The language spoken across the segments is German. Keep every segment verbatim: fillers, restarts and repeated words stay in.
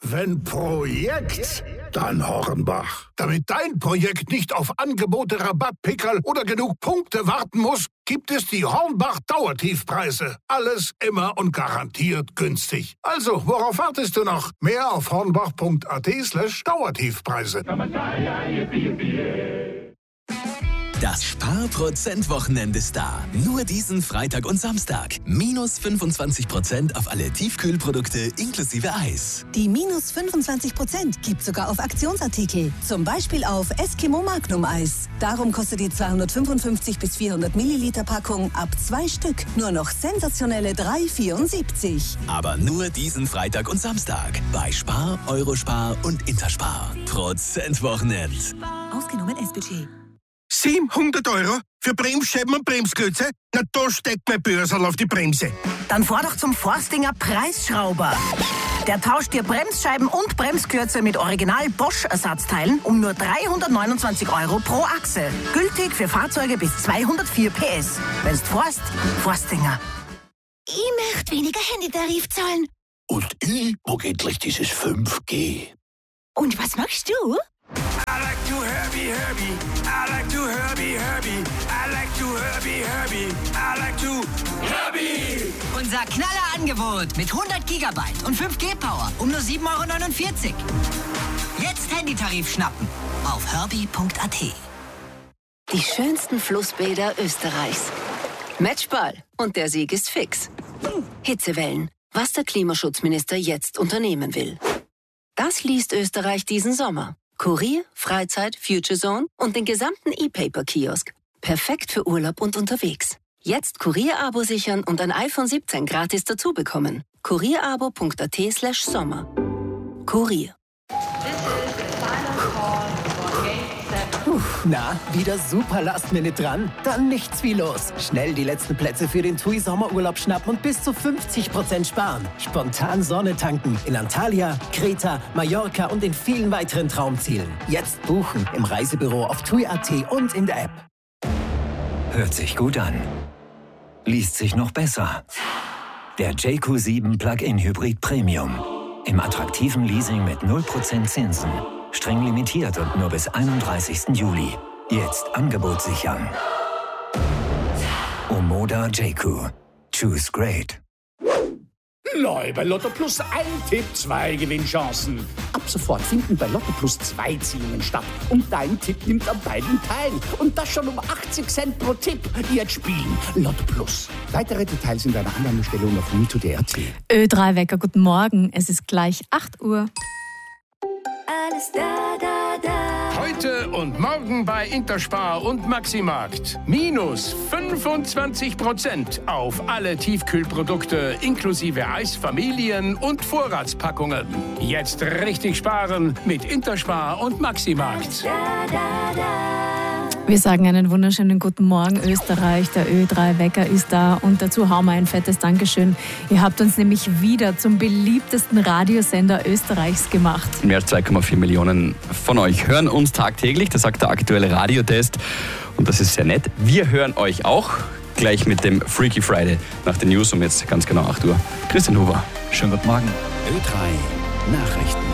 Wenn Projekt, dann Hornbach. Damit dein Projekt nicht auf Angebote, Rabattpickerl oder genug Punkte warten muss, gibt es die Hornbach Dauertiefpreise. Alles immer und garantiert günstig. Also, worauf wartest du noch? Mehr auf hornbach.at slash Dauertiefpreise. Das Spar-Prozent-Wochenende ist da. Nur diesen Freitag und Samstag. Minus fünfundzwanzig Prozent auf alle Tiefkühlprodukte inklusive Eis. Die minus fünfundzwanzig Prozent gibt sogar auf Aktionsartikel. Zum Beispiel auf Eskimo Magnum Eis. Darum kostet die zweihundertfünfundfünfzig bis vierhundert Milliliter Packung ab zwei Stück nur noch sensationelle drei Euro vierundsiebzig. Aber nur diesen Freitag und Samstag. Bei Spar, Eurospar und Interspar. Prozent-Wochenende. Ausgenommen S-Budget. siebenhundert Euro für Bremsscheiben und Bremsklötze? Na, da steckt mein Börsel auf die Bremse. Dann fahr doch zum Forstinger Preisschrauber. Der tauscht dir Bremsscheiben und Bremsklötze mit Original Bosch-Ersatzteilen um nur dreihundertneunundzwanzig Euro pro Achse. Gültig für Fahrzeuge bis zweihundertvier P S. Wenn's fährst, Forstinger. Ich möchte weniger Handytarif zahlen. Und ich mag endlich dieses fünf G. Und was magst du? I like to Herbie, Herbie. I like to Herbie, Herbie. I like to Herbie, Herbie. I like to Herbie. Unser Knallerangebot mit hundert Gigabyte und fünf G Power um nur sieben Euro neunundvierzig. Jetzt Handytarif schnappen auf herbie punkt at. Die schönsten Flussbäder Österreichs. Matchball. Und der Sieg ist fix. Hitzewellen. Was der Klimaschutzminister jetzt unternehmen will. Das liest Österreich diesen Sommer. Kurier, Freizeit, Future Zone und den gesamten E-Paper-Kiosk. Perfekt für Urlaub und unterwegs. Jetzt Kurier-Abo sichern und ein iPhone siebzehn gratis dazu bekommen. kurierabo punkt at slash Sommer. Kurier. Puh, na, wieder super Last-Minute dran? Dann nichts wie los. Schnell die letzten Plätze für den T U I Sommerurlaub schnappen und bis zu fünfzig Prozent sparen. Spontan Sonne tanken in Antalya, Kreta, Mallorca und in vielen weiteren Traumzielen. Jetzt buchen im Reisebüro auf T U I punkt at und in der App. Hört sich gut an. Liest sich noch besser. Der J Q sieben Plug-in Hybrid Premium. Im attraktiven Leasing mit null Prozent Zinsen. Streng limitiert und nur bis einunddreißigsten Juli. Jetzt Angebot sichern. Omoda J Q. Choose great. Neu bei Lotto Plus ein Tipp, zwei Gewinnchancen. Ab sofort finden bei Lotto Plus zwei Ziehungen statt. Und dein Tipp nimmt an beiden teil. Und das schon um achtzig Cent pro Tipp. Jetzt spielen Lotto Plus. Weitere Details in deiner Annahmestelle und auf mito punkt d r t. Ö drei Wecker, guten Morgen. Es ist gleich acht Uhr. Alles da, da, da. Heute und morgen bei Interspar und Maximarkt. Minus fünfundzwanzig Prozent auf alle Tiefkühlprodukte inklusive Eisfamilien und Vorratspackungen. Jetzt richtig sparen mit Interspar und Maximarkt. Da, da, da. Wir sagen einen wunderschönen guten Morgen, Österreich. Der Ö drei Wecker ist da und dazu hauen wir ein fettes Dankeschön. Ihr habt uns nämlich wieder zum beliebtesten Radiosender Österreichs gemacht. Mehr als zwei Komma vier Millionen von euch hören uns tagtäglich, das sagt der aktuelle Radiotest. Und das ist sehr nett. Wir hören euch auch gleich mit dem Freaky Friday nach den News um jetzt ganz genau acht Uhr. Christian Huber. Schönen guten Morgen. Ö drei Nachrichten.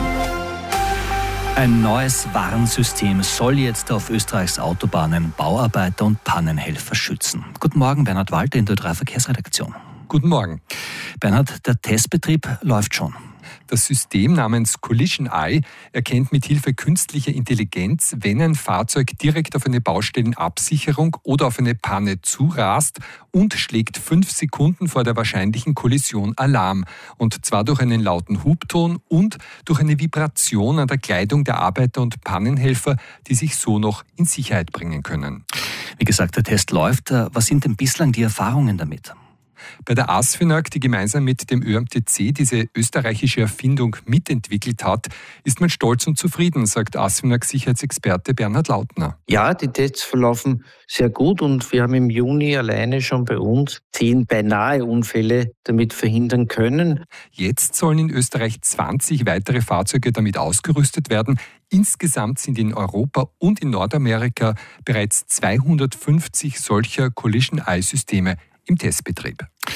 Ein neues Warnsystem soll jetzt auf Österreichs Autobahnen Bauarbeiter und Pannenhelfer schützen. Guten Morgen, Bernhard Walter in der Ö drei Verkehrsredaktion. Guten Morgen. Bernhard, der Testbetrieb läuft schon. Das System namens Collision Eye erkennt mit Hilfe künstlicher Intelligenz, wenn ein Fahrzeug direkt auf eine Baustellenabsicherung oder auf eine Panne zurast und schlägt fünf Sekunden vor der wahrscheinlichen Kollision Alarm. Und zwar durch einen lauten Hubton und durch eine Vibration an der Kleidung der Arbeiter und Pannenhelfer, die sich so noch in Sicherheit bringen können. Wie gesagt, der Test läuft. Was sind denn bislang die Erfahrungen damit? Bei der ASFINAG, die gemeinsam mit dem Ö M T C diese österreichische Erfindung mitentwickelt hat, ist man stolz und zufrieden, sagt ASFINAG-Sicherheitsexperte Bernhard Lautner. Ja, die Tests verlaufen sehr gut und wir haben im Juni alleine schon bei uns zehn beinahe Unfälle damit verhindern können. Jetzt sollen in Österreich zwanzig weitere Fahrzeuge damit ausgerüstet werden. Insgesamt sind in Europa und in Nordamerika bereits zweihundertfünfzig solcher Collision-Eye-Systeme im Testbetrieb.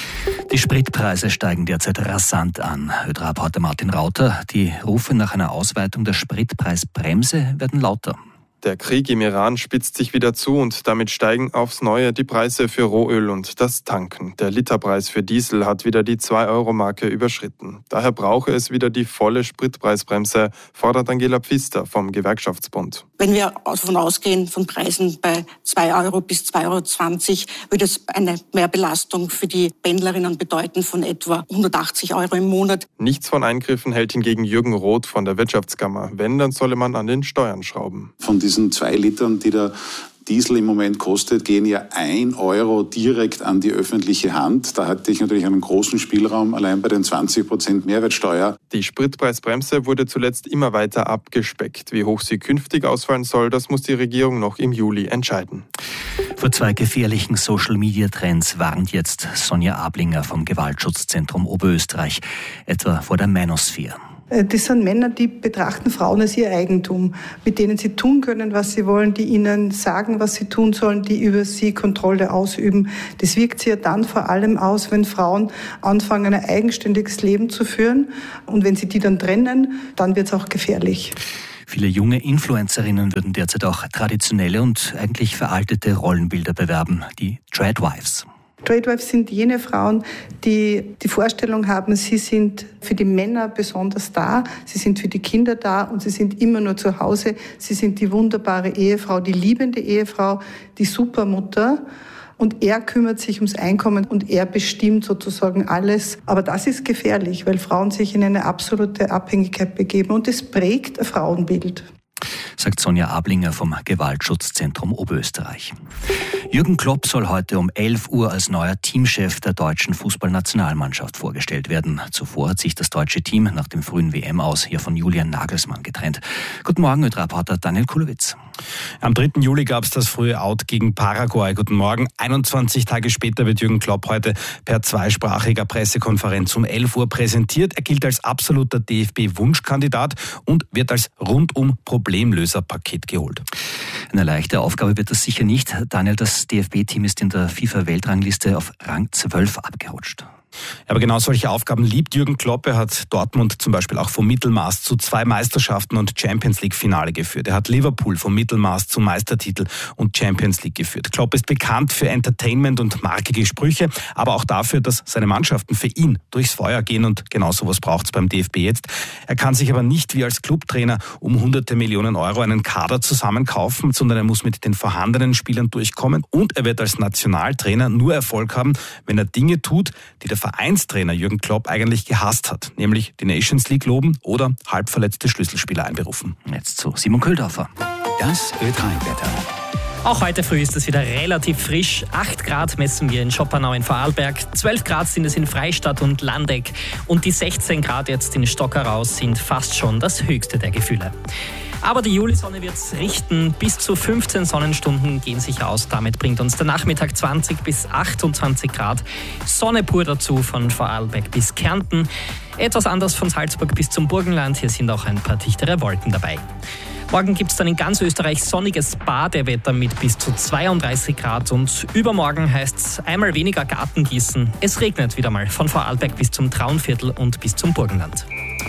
Die Spritpreise steigen derzeit rasant an. Ö drei Reporter Martin Rauter, die Rufe nach einer Ausweitung der Spritpreisbremse werden lauter. Der Krieg im Iran spitzt sich wieder zu und damit steigen aufs Neue die Preise für Rohöl und das Tanken. Der Literpreis für Diesel hat wieder die zwei Euro Marke überschritten. Daher brauche es wieder die volle Spritpreisbremse, fordert Angela Pfister vom Gewerkschaftsbund. Wenn wir davon ausgehen, von Preisen bei zwei Euro bis zwei Euro zwanzig, würde es eine Mehrbelastung für die Pendlerinnen bedeuten von etwa hundertachtzig Euro im Monat. Nichts von Eingriffen hält hingegen Jürgen Roth von der Wirtschaftskammer. Wenn, dann solle man an den Steuern schrauben. Von diesen zwei Litern, die der Diesel im Moment kostet, gehen ja ein Euro direkt an die öffentliche Hand. Da hatte ich natürlich einen großen Spielraum, allein bei den zwanzig Prozent Mehrwertsteuer. Die Spritpreisbremse wurde zuletzt immer weiter abgespeckt. Wie hoch sie künftig ausfallen soll, das muss die Regierung noch im Juli entscheiden. Vor zwei gefährlichen Social-Media-Trends warnt jetzt Sonja Ablinger vom Gewaltschutzzentrum Oberösterreich, etwa vor der Manosphere. Das sind Männer, die betrachten Frauen als ihr Eigentum, mit denen sie tun können, was sie wollen, die ihnen sagen, was sie tun sollen, die über sie Kontrolle ausüben. Das wirkt sich ja dann vor allem aus, wenn Frauen anfangen, ein eigenständiges Leben zu führen. Und wenn sie die dann trennen, dann wird es auch gefährlich. Viele junge Influencerinnen würden derzeit auch traditionelle und eigentlich veraltete Rollenbilder bewerben, die Tradwives. Tradwives sind jene Frauen, die die Vorstellung haben, sie sind für die Männer besonders da, sie sind für die Kinder da und sie sind immer nur zu Hause. Sie sind die wunderbare Ehefrau, die liebende Ehefrau, die Supermutter. Und er kümmert sich ums Einkommen und er bestimmt sozusagen alles. Aber das ist gefährlich, weil Frauen sich in eine absolute Abhängigkeit begeben und es prägt ein Frauenbild. Sagt Sonja Ablinger vom Gewaltschutzzentrum Oberösterreich. Jürgen Klopp soll heute um elf Uhr als neuer Teamchef der deutschen Fußballnationalmannschaft vorgestellt werden. Zuvor hat sich das deutsche Team nach dem frühen W M-Aus hier von Julian Nagelsmann getrennt. Guten Morgen, Ö drei Reporter Daniel Kulowitz. Am dritten Juli gab es das frühe Out gegen Paraguay. Guten Morgen. einundzwanzig Tage später wird Jürgen Klopp heute per zweisprachiger Pressekonferenz um elf Uhr präsentiert. Er gilt als absoluter D F B-Wunschkandidat und wird als rundum Problemlöser-Paket geholt. Eine leichte Aufgabe wird das sicher nicht. Daniel, das D F B-Team ist in der FIFA-Weltrangliste auf Rang zwölf abgerutscht. Aber genau solche Aufgaben liebt Jürgen Klopp. Er hat Dortmund zum Beispiel auch vom Mittelmaß zu zwei Meisterschaften und Champions-League-Finale geführt. Er hat Liverpool vom Mittelmaß zum Meistertitel und Champions League geführt. Klopp ist bekannt für Entertainment und markige Sprüche, aber auch dafür, dass seine Mannschaften für ihn durchs Feuer gehen und genau sowas braucht es beim D F B jetzt. Er kann sich aber nicht wie als Clubtrainer um hunderte Millionen Euro einen Kader zusammenkaufen, sondern er muss mit den vorhandenen Spielern durchkommen und er wird als Nationaltrainer nur Erfolg haben, wenn er Dinge tut, die der Vereinstrainer Jürgen Klopp eigentlich gehasst hat, nämlich die Nations League loben oder halbverletzte Schlüsselspieler einberufen. Jetzt zu Simon Köhldorfer. Das Ö drei Wetter. Auch heute früh ist es wieder relativ frisch. acht Grad messen wir in Schoppernau in Vorarlberg, zwölf Grad sind es in Freistadt und Landeck und die sechzehn Grad jetzt in Stockerau sind fast schon das höchste der Gefühle. Aber die Julisonne wird's richten. Bis zu fünfzehn Sonnenstunden gehen sich aus. Damit bringt uns der Nachmittag zwanzig bis achtundzwanzig Grad. Sonne pur dazu von Vorarlberg bis Kärnten. Etwas anders von Salzburg bis zum Burgenland. Hier sind auch ein paar dichtere Wolken dabei. Morgen gibt es dann in ganz Österreich sonniges Badewetter mit bis zu zweiunddreißig Grad und übermorgen heißt es einmal weniger Gartengießen. Es regnet wieder mal von Vorarlberg bis zum Traunviertel und bis zum Burgenland.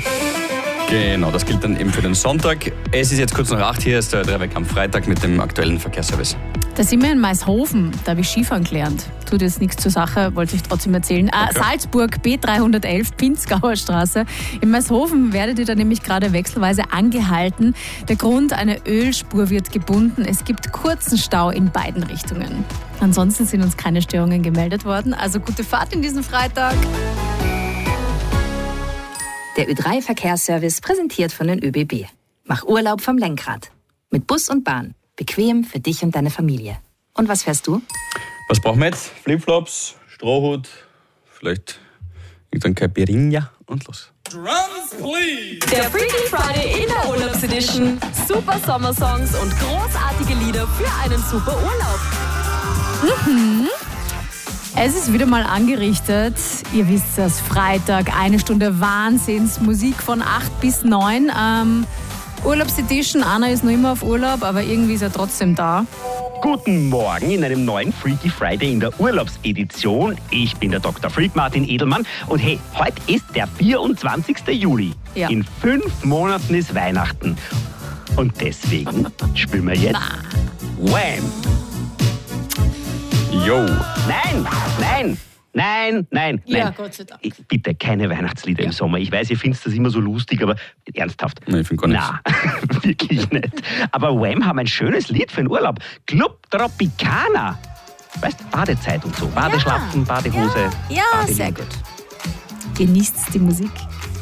Genau, das gilt dann eben für den Sonntag. Es ist jetzt kurz nach acht, hier ist der Drehweg am Freitag mit dem aktuellen Verkehrsservice. Da sind wir in Maishofen, da habe ich Skifahren gelernt. Tut jetzt nichts zur Sache, wollte ich trotzdem erzählen. Okay. Äh, Salzburg, B dreihundertelf, Pinzgauer Straße. In Maishofen werdet ihr da nämlich gerade wechselweise angehalten. Der Grund, eine Ölspur wird gebunden. Es gibt kurzen Stau in beiden Richtungen. Ansonsten sind uns keine Störungen gemeldet worden. Also gute Fahrt in diesem Freitag. Der Ö drei Verkehrsservice präsentiert von den Ö B B. Mach Urlaub vom Lenkrad. Mit Bus und Bahn. Bequem für dich und deine Familie. Und was fährst du? Was brauchen wir jetzt? Flipflops, Strohhut, vielleicht irgendein Caipirinha und los. Drums, please! Der Freaky Friday in der Urlaubsedition. Super Sommersongs und großartige Lieder für einen super Urlaub. Mhm. Es ist wieder mal angerichtet. Ihr wisst es, Freitag, eine Stunde Wahnsinnsmusik von acht bis neun. Ähm, Urlaubsedition, Anna ist noch immer auf Urlaub, aber irgendwie ist er trotzdem da. Guten Morgen in einem neuen Freaky Friday in der Urlaubsedition. Ich bin der Doktor Freak Martin Edelmann und hey, heute ist der vierundzwanzigster Juli. Ja. In fünf Monaten ist Weihnachten. Und deswegen spielen wir jetzt Wham! Yo! Nein, nein, nein, nein, Ja, nein. Gott sei Dank. Ich, bitte keine Weihnachtslieder im Sommer. Ich weiß, ihr findet das immer so lustig, aber ernsthaft. Nein, ich finde gar nichts. Na, wirklich nicht. Aber Wham haben ein schönes Lied für den Urlaub. Club Tropicana. Weißt, Badezeit und so. Badeschlappen, Badehose. Ja, Badelied. sehr gut. Genießt die Musik.